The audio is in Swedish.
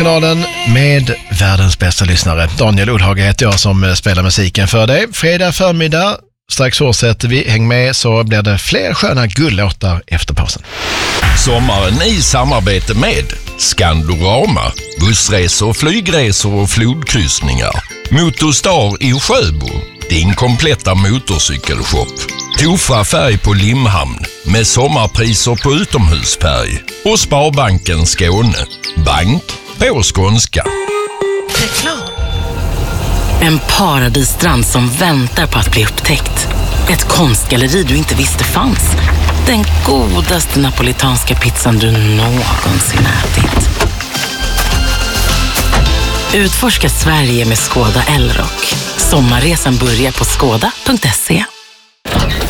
Kanalen med världens bästa lyssnare. Daniel Ullhage heter jag som spelar musiken för dig. Fredag förmiddag, strax fortsätter vi. Häng med så blir det fler sköna gullåtar efter pausen. Sommaren i samarbete med Skandorama, bussresor, flygresor och flodkryssningar. Motorstar i Sjöbo, din kompletta motorcykelshop. Tofa färg på Limhamn med sommarpriser på utomhusfärg. Och Sparbanken Skåne, bank på skånska. Reklam. En paradisstrand som väntar på att bli upptäckt. Ett konstgalleri du inte visste fanns. Den godaste napolitanska pizzan du någonsin ätit. Utforska Sverige med Skoda Elrock. Sommarresan börjar på skoda.se.